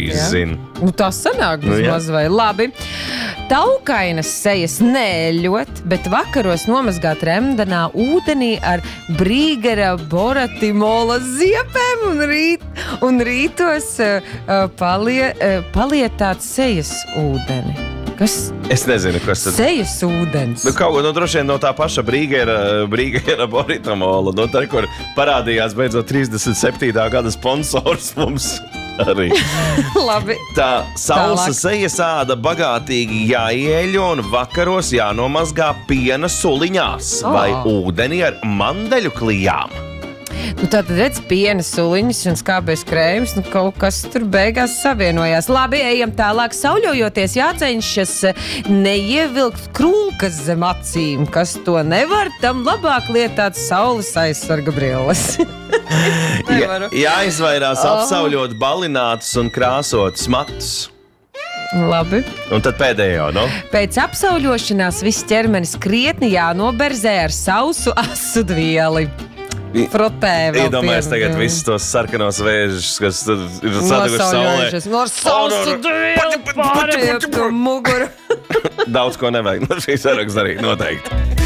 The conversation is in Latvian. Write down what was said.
precīzi zini. Nu, tā sanāk maz vai labi. Taukainas sejas neeļot, bet vakaros nomazgāt remdenā ūdenī ar Brīgera boratimola ziepēm un rītos palietāt sejas ūdeni. Kas? Es nezinu, kas tad. Sejas ūdens. Nu, kaut ko droši vien no tā paša Brīgera boratimola. No tā, kur parādījās beidzot 37. gada sponsors mums. Arī. Labi. Tā sausa sejas āda bagātīgi jāieļo un vakaros jānomazgā piena suliņās vai ūdenī ar mandeļu klijām. Nu, tātad redz piena suliņas un skābēs krējums, nu kaut kas tur beigās savienojās. Labi, ejam tālāk. Sauļojoties jācenšas neievilkt krunkas zem acīm. Kas to nevar, tam labāk lietāt saules aizsarga brilles. Jāizvairās apsauļot balinātus un krāsotus matus. Labi. Un tad pēdējo, no? Pēc apsauļošanās viss ķermenis krietni jānoberzē ar sausu asudvieli. Frotē vēl iedomājies tagad visus tos sarkanos vēžus, kas ir sadeguši saulē. No sausu dvieli pārējot to muguru. Daudz ko nevajag no šīs saraksta darīt, noteikti.